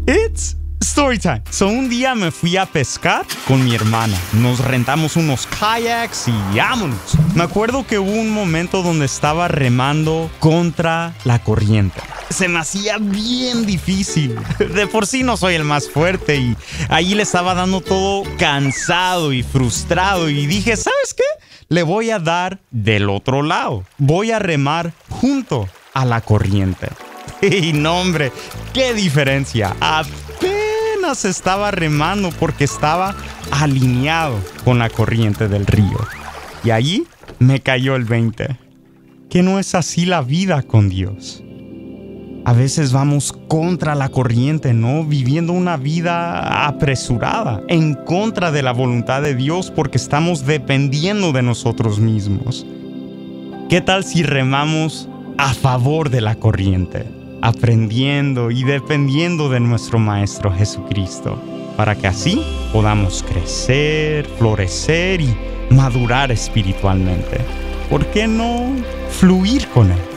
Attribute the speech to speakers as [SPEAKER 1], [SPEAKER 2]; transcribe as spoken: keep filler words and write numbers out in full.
[SPEAKER 1] It's story time. So, un día me fui a pescar con mi hermana. Nos rentamos unos kayaks y vámonos. Me acuerdo que hubo un momento donde estaba remando contra la corriente. Se me hacía bien difícil. De por sí no soy el más fuerte y ahí le estaba dando todo cansado y frustrado. Y dije, ¿sabes qué? Le voy a dar del otro lado. Voy a remar junto a la corriente. Y no, hombre, qué diferencia. Apenas estaba remando porque estaba alineado con la corriente del río. Y allí me cayó el veinte. Que no es así la vida con Dios. A veces vamos contra la corriente, ¿no? Viviendo una vida apresurada, en contra de la voluntad de Dios porque estamos dependiendo de nosotros mismos. ¿Qué tal si remamos a favor de la corriente, aprendiendo y dependiendo de nuestro Maestro Jesucristo, para que así podamos crecer, florecer y madurar espiritualmente? ¿Por qué no fluir con Él?